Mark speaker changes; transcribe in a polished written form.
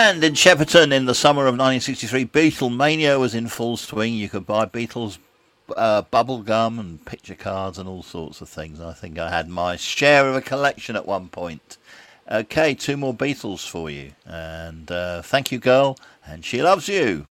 Speaker 1: And in Shepperton in the summer of 1963, Beatlemania was in full swing. You could buy Beatles bubble gum and picture cards and all sorts of things. I think I had my share of a collection at one point. Okay, two more Beatles for you. And thank you, girl, and she loves you.